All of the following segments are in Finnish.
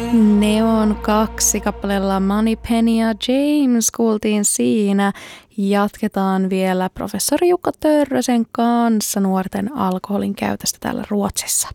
Neon 2 kappaleella Moneypenny ja James kuultiin siinä. Jatketaan vielä professori Jukka Törrösen kanssa nuorten alkoholin käytöstä täällä Ruotsissa.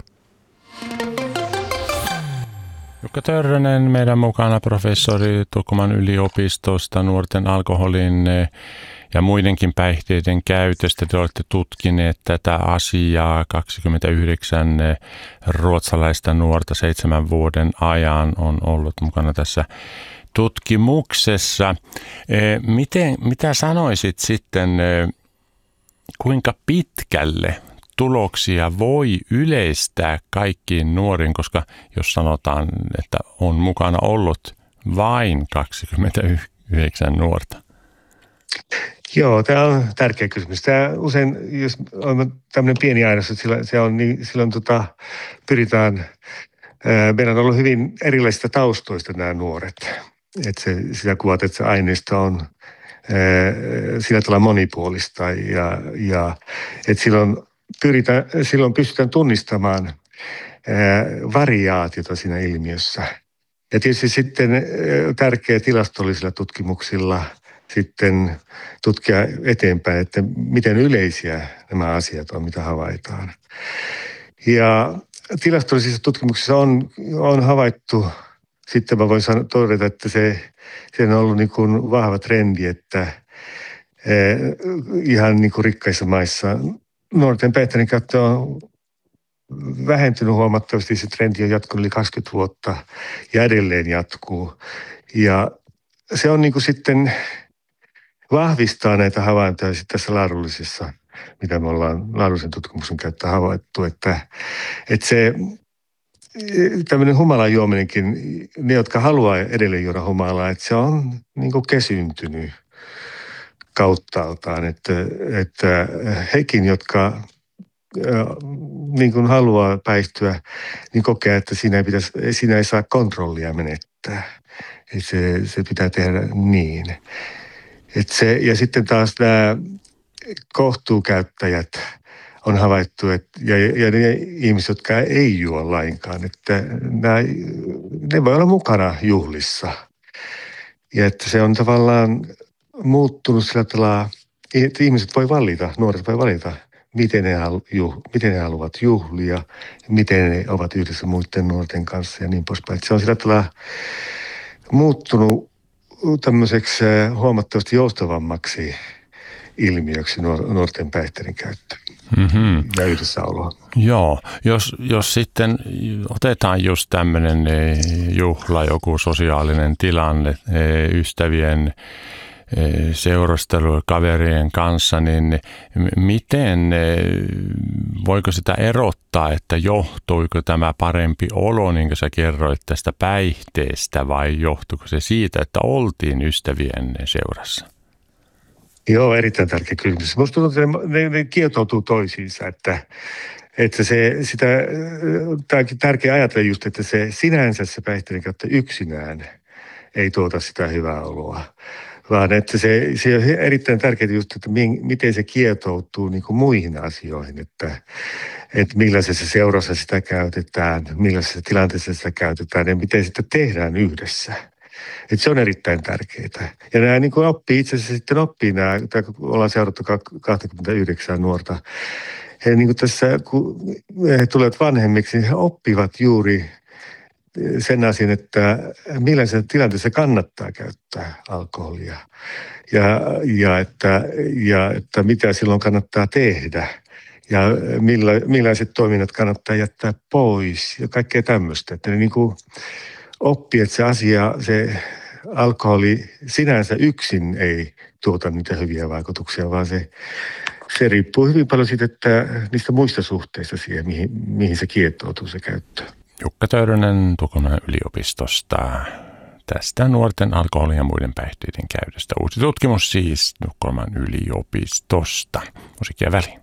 Jukka Törrönen meidän mukana, professori Tukholman yliopistosta, nuorten alkoholin ja muidenkin päihteiden käytöstä. Te olette tutkineet tätä asiaa. 29 ruotsalaista nuorta 7 vuoden ajan on ollut mukana tässä tutkimuksessa. Mitä sanoisit sitten, kuinka pitkälle tuloksia voi yleistää kaikkiin nuoriin, koska jos sanotaan, että on mukana ollut vain 29 nuorta? Joo, tämä on tärkeä kysymys. Tämä usein, jos on tämmöinen pieni ainos, että silloin pyritään, meillä on ollut hyvin erilaisista taustoista nämä nuoret. Että sitä kuvat, että se aineisto on sillä tavalla monipuolista ja että silloin pystytään tunnistamaan variaatiota siinä ilmiössä. Ja tietysti sitten tärkeä tilastollisilla tutkimuksilla sitten tutkia eteenpäin, että miten yleisiä nämä asiat on, mitä havaitaan. Ja tilastollisissa tutkimuksissa on havaittu, sitten mä voin todeta, että se on ollut niin kuin vahva trendi, että ihan niin kuin rikkaissa maissa nuorten päihteiden käyttö on vähentynyt huomattavasti. Se trendi on jatkunut yli 20 vuotta ja edelleen jatkuu. Ja se on niin kuin sitten vahvistaa näitä havaintoja tässä laadullisessa, mitä me ollaan laadullisen tutkimuksen käyttää havaittu, että se tämmöinen humalan juominenkin, ne jotka haluaa edelleen juoda humalaa, että se on niin kuin kesyntynyt kauttaaltaan, että hekin, jotka niin kuin haluaa päihtyä, niin kokee, että siinä ei saa kontrollia menettää. Se pitää tehdä niin. Ja sitten taas nämä kohtuukäyttäjät on havaittu, ja ne ihmiset, jotka ei juo lainkaan, että ne voi olla mukana juhlissa. Ja että se on tavallaan muuttunut sillä tavalla, että ihmiset voi valita, nuoret voi valita, miten he haluavat juhlia, miten ne ovat yhdessä muiden nuorten kanssa ja niin poispäin. Että se on sillä tavalla muuttunut tämmöiseksi huomattavasti joustavammaksi ilmiöksi nuorten päihteiden käyttö ja yhdessäoloa. Joo, jos sitten otetaan just tämmöinen juhla, joku sosiaalinen tilanne, ystävien seurustelu kaverien kanssa, niin miten, voiko sitä erottaa, että johtuiko tämä parempi olo, niin kuin sä kerroit tästä päihteestä, vai johtuiko se siitä, että oltiin ystävien seurassa? Joo, erittäin tärkeä kysymys. Minusta tuntuu, että ne kietoutuu toisiinsa, että tämäkin tärkeä ajatella just, että se sinänsä se päihteiden käyttö yksinään ei tuota sitä hyvää oloa, vaan että se on erittäin tärkeää just, että miten se kietoutuu niin kuin muihin asioihin, että millaisessa seurassa sitä käytetään, millaisessa tilanteessa sitä käytetään ja miten sitä tehdään yhdessä. Että se on erittäin tärkeää. Ja nämä niin kuin itse asiassa kun ollaan seurattu 29 nuorta, he niin kuin tässä, kun he tulevat vanhemmiksi, niin he oppivat juuri sen asian, että millaisessa tilanteessa kannattaa käyttää alkoholia ja että mitä silloin kannattaa tehdä ja millaiset toiminnat kannattaa jättää pois ja kaikkea tämmöistä. Että ne niin kuin oppii, että se alkoholi sinänsä yksin ei tuota niitä hyviä vaikutuksia, vaan se riippuu hyvin paljon siitä, että niistä muista suhteista siihen, mihin se kietoutuu se käyttö. Jukka Törrönen Tukholman yliopistosta tästä nuorten alkoholin ja muiden päihteiden käytöstä. Uusi tutkimus siis Tukholman yliopistosta. Musiikkia väliin.